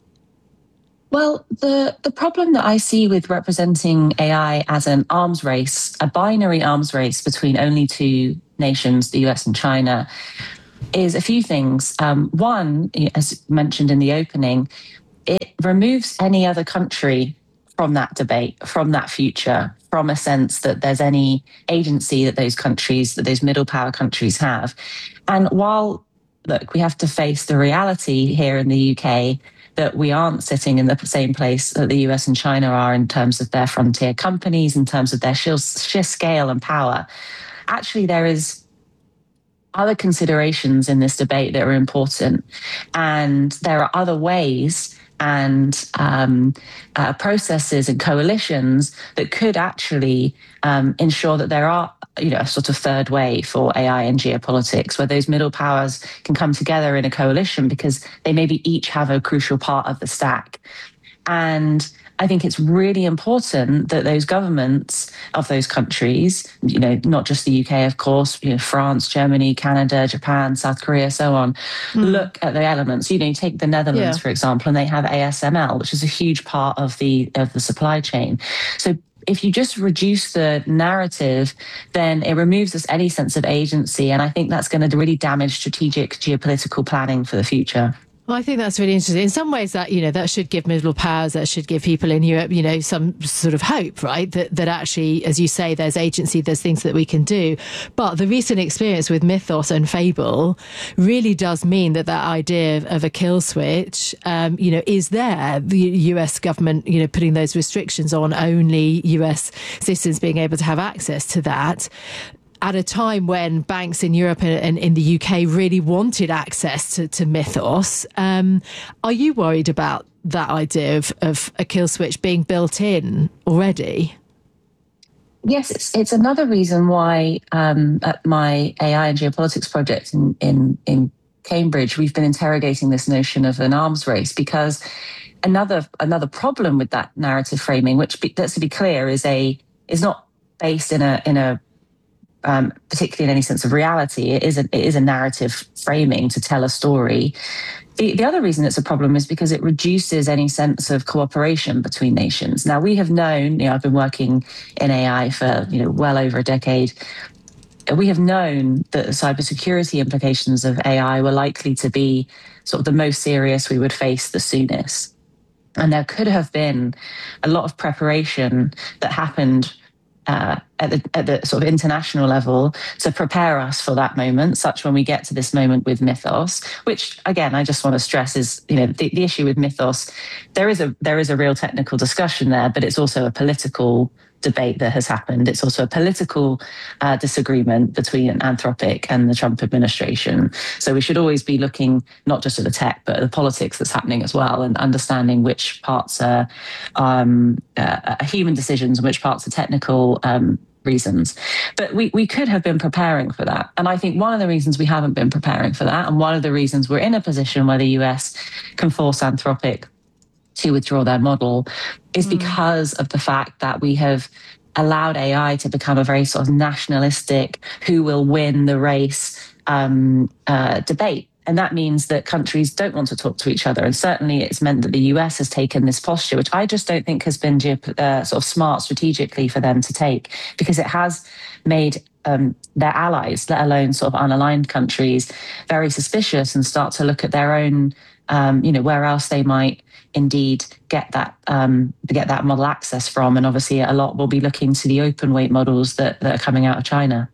Well, the problem that I see with representing AI as an arms race, a binary arms race between only two nations, the US and China, is a few things. One, as mentioned in the opening, it removes any other country from that debate, from that future, from a sense that there's any agency that those countries, that those middle power countries have. And while, look, we have to face the reality here in the UK that we aren't sitting in the same place that the US and China are in terms of their frontier companies, in terms of their sheer scale and power. Actually, there is other considerations in this debate that are important. And there are other ways and processes and coalitions that could actually ensure that there are, a sort of third way for AI and geopolitics, where those middle powers can come together in a coalition because they maybe each have a crucial part of the stack. And I think it's really important that those governments of those countries, not just the UK, of course, France, Germany, Canada, Japan, South Korea, so on, look at the elements. Take the Netherlands, for example, and they have ASML, which is a huge part of the supply chain. So if you just reduce the narrative, then it removes us any sense of agency. And I think that's going to really damage strategic geopolitical planning for the future. Well, I think that's really interesting. In some ways, that that should give middle powers, that should give people in Europe, some sort of hope, right? That actually, as you say, there's agency, there's things that we can do. But the recent experience with Mythos and Fable really does mean that idea of a kill switch, is there. The US government, putting those restrictions on only US citizens being able to have access to that, at a time when banks in Europe and in the UK really wanted access to Mythos. Are you worried about that idea of a kill switch being built in already? Yes, it's another reason why at my AI and geopolitics project in Cambridge, we've been interrogating this notion of an arms race, because another problem with that narrative framing, which, let's be clear, is not based in a particularly in any sense of reality. It is a narrative framing to tell a story. The other reason it's a problem is because it reduces any sense of cooperation between nations. Now, we have known, I've been working in AI for well over a decade. We have known that the cybersecurity implications of AI were likely to be sort of the most serious we would face the soonest. And there could have been a lot of preparation that happened at the sort of international level to prepare us for that moment, such when we get to this moment with Mythos, which, again, I just want to stress is, the issue with Mythos, there is a real technical discussion there, but it's also a political debate that has happened. It's also a political disagreement between Anthropic and the Trump administration. So we should always be looking not just at the tech, but at the politics that's happening as well, and understanding which parts are human decisions and which parts are technical reasons. But we could have been preparing for that. And I think one of the reasons we haven't been preparing for that, and one of the reasons we're in a position where the US can force Anthropic to withdraw their model, is because of the fact that we have allowed AI to become a very sort of nationalistic, who will win the race debate. And that means that countries don't want to talk to each other. And certainly it's meant that the US has taken this posture, which I just don't think has been sort of smart strategically for them to take, because it has made their allies, let alone sort of unaligned countries, very suspicious and start to look at their own, where else they might indeed get that model access from. And obviously a lot will be looking to the open weight models that are coming out of China.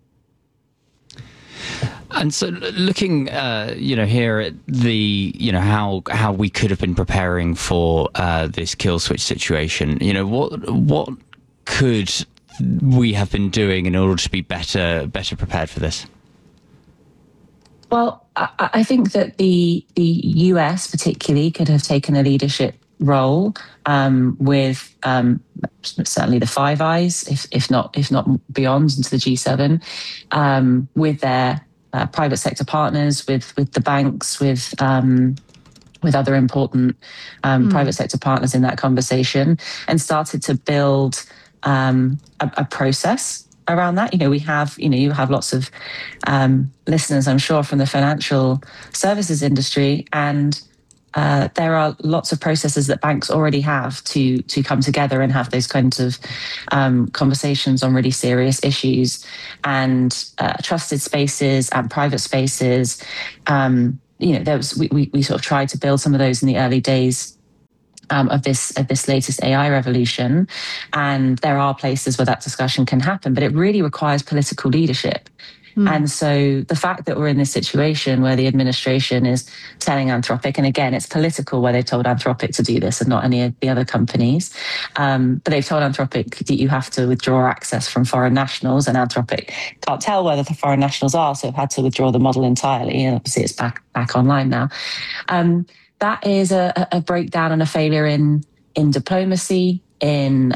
And so, looking, here at the, how we could have been preparing for this kill switch situation. What could we have been doing in order to be better prepared for this? Well, I think that the US particularly could have taken a leadership role with certainly the Five Eyes, if not beyond into the G7, with their private sector partners, with the banks, with other important private sector partners in that conversation, and started to build a process around that. You have lots of listeners, I'm sure, from the financial services industry, and there are lots of processes that banks already have to come together and have those kinds of conversations on really serious issues, and trusted spaces and private spaces. We sort of tried to build some of those in the early days of this latest AI revolution, and there are places where that discussion can happen, but it really requires political leadership. And so the fact that we're in this situation where the administration is telling Anthropic, and again, it's political where they've told Anthropic to do this and not any of the other companies, but they've told Anthropic that you have to withdraw access from foreign nationals, and Anthropic can't tell whether the foreign nationals are, so have had to withdraw the model entirely, and obviously it's back online now. That is a breakdown and a failure in diplomacy, in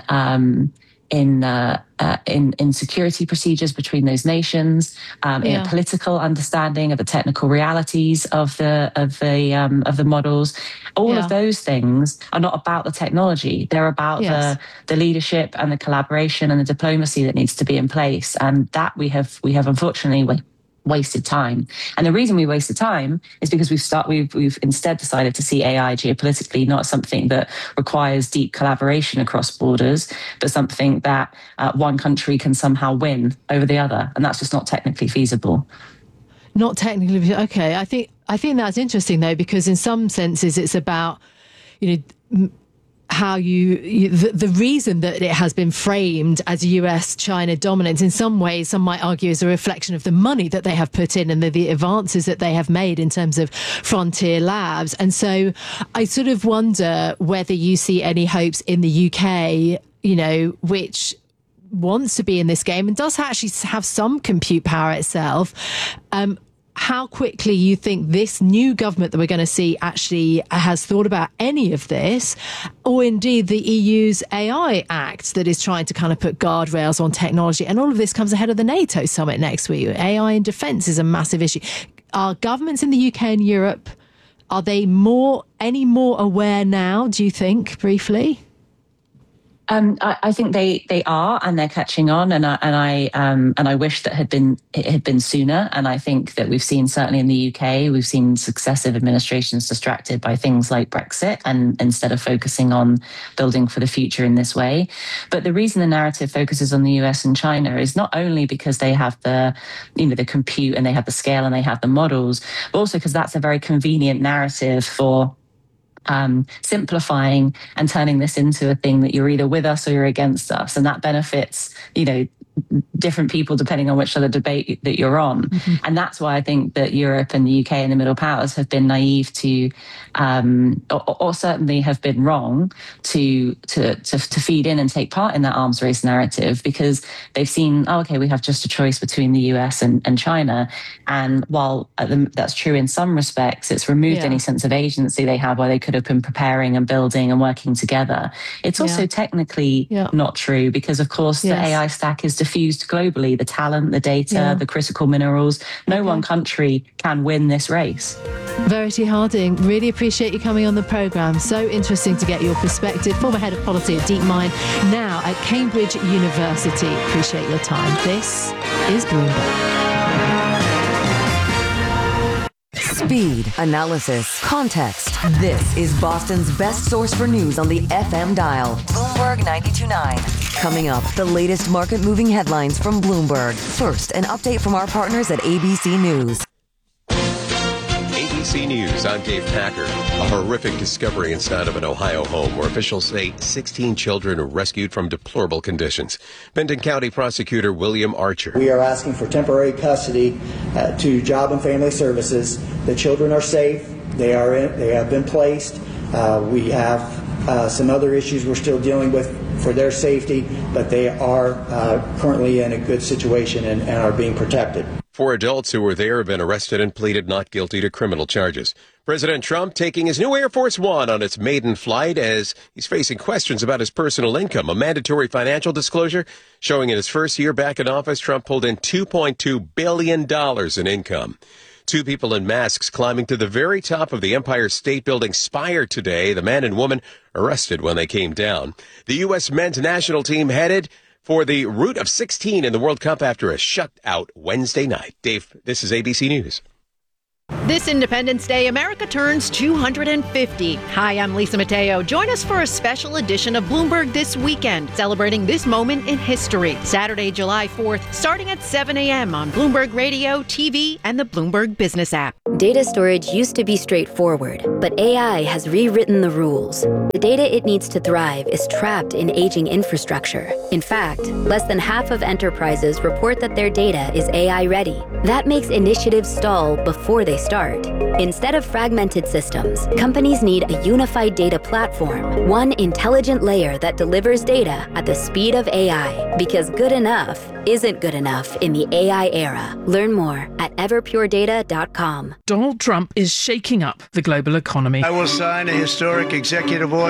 security procedures between those nations, in a political understanding of the technical realities of the models. All of those things are not about the technology; they're about the leadership and the collaboration and the diplomacy that needs to be in place. And that we have unfortunately wasted time. And the reason we wasted time is because we've instead decided to see AI geopolitically not something that requires deep collaboration across borders, but something that one country can somehow win over the other, and that's just not technically feasible. Not technically, okay. I think that's interesting though, because in some senses it's about how the reason that it has been framed as US-China dominance, in some ways, some might argue, is a reflection of the money that they have put in and the advances that they have made in terms of frontier labs. And so I sort of wonder whether you see any hopes in the UK, which wants to be in this game and does actually have some compute power itself, how quickly you think this new government that we're going to see actually has thought about any of this, or indeed the EU's AI Act that is trying to kind of put guardrails on technology. And all of this comes ahead of the NATO summit next week. AI in defence is a massive issue. Are governments in the UK and Europe, are they any more aware now, do you think, briefly? I think they are, and they're catching on, and I wish that it had been sooner. And I think that we've seen, certainly in the UK, we've seen successive administrations distracted by things like Brexit, and instead of focusing on building for the future in this way. But the reason the narrative focuses on the US and China is not only because they have the compute and they have the scale and they have the models, but also because that's a very convenient narrative for simplifying and turning this into a thing that you're either with us or you're against us. And that benefits, different people depending on which side of the debate that you're on. Mm-hmm. And that's why I think that Europe and the UK and the middle powers have been naive to, or certainly have been wrong to feed in and take part in that arms race narrative, because they've seen, we have just a choice between the US and China. And while that's true in some respects, it's removed any sense of agency they have where they could have been preparing and building and working together. It's also technically not true, because of course the AI stack is diffused globally, the talent, the data, the critical minerals. No one country can win this race. Verity Harding, really appreciate you coming on the programme. So interesting to get your perspective. Former head of policy at DeepMind, now at Cambridge University. Appreciate your time. This is Bloomberg. Speed, analysis, context. This is Boston's best source for news on the FM dial. Bloomberg 92.9. Coming up, the latest market-moving headlines from Bloomberg. First, an update from our partners at ABC News. ABC News, I'm Dave Packer. A horrific discovery inside of an Ohio home where officials say 16 children were rescued from deplorable conditions. Benton County Prosecutor William Archer. We are asking for temporary custody to Job and Family Services. The children are safe. They have been placed. We have some other issues we're still dealing with for their safety, but they are currently in a good situation and are being protected. 4 adults who were there have been arrested and pleaded not guilty to criminal charges. President Trump taking his new Air Force One on its maiden flight as he's facing questions about his personal income. A mandatory financial disclosure showing in his first year back in office, Trump pulled in $2.2 billion in income. 2 people in masks climbing to the very top of the Empire State Building spire today. The man and woman arrested when they came down. The U.S. men's national team headed for the Route of 16 in the World Cup after a shutout Wednesday night. Dave, this is ABC News. This Independence Day, America turns 250. Hi, I'm Lisa Mateo. Join us for a special edition of Bloomberg This Weekend, celebrating this moment in history. Saturday, July 4th, starting at 7 a.m. on Bloomberg Radio, TV, and the Bloomberg Business app. Data storage used to be straightforward, but AI has rewritten the rules. The data it needs to thrive is trapped in aging infrastructure. In fact, less than half of enterprises report that their data is AI ready. That makes initiatives stall before they start. Instead of fragmented systems, companies need a unified data platform, one intelligent layer that delivers data at the speed of AI. Because good enough isn't good enough in the AI era. Learn more at everpuredata.com. Donald Trump is shaking up the global economy. I will sign a historic executive order